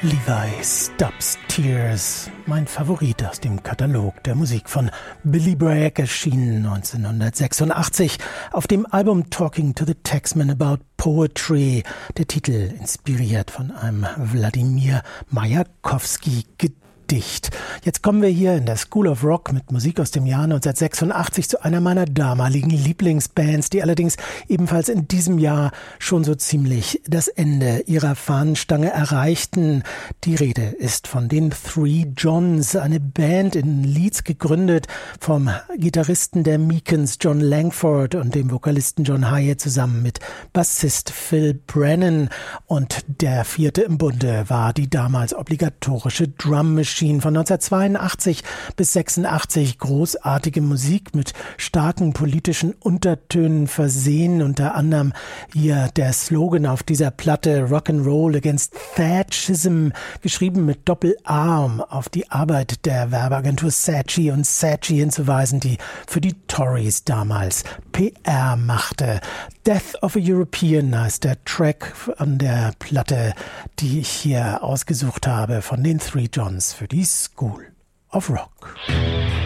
Levi Stubbs Tears, mein Favorit aus dem Katalog der Musik von Billy Bragg, erschienen 1986 auf dem Album Talking to the Taxman About Poetry. Der Titel inspiriert von einem Wladimir Majakovskij-Gedicht. Jetzt kommen wir hier in der School of Rock mit Musik aus dem Jahr 1986 zu einer meiner damaligen Lieblingsbands, die allerdings ebenfalls in diesem Jahr schon so ziemlich das Ende ihrer Fahnenstange erreichten. Die Rede ist von den Three Johns, eine Band in Leeds gegründet vom Gitarristen der Meekens John Langford und dem Vokalisten John Hyatt zusammen mit Bassist Phil Brennan. Und der vierte im Bunde war die damals obligatorische Drum Machine. Von 1982 bis 86 großartige Musik mit starken politischen Untertönen versehen. Unter anderem hier der Slogan auf dieser Platte Rock'n'Roll Against Thatchism, geschrieben mit Doppel-A, um auf die Arbeit der Werbeagentur Saatchi & Saatchi hinzuweisen, die für die Tories damals PR machte. Death of a European heißt der Track an der Platte, die ich hier ausgesucht habe von den Three Johns für die School of Rock.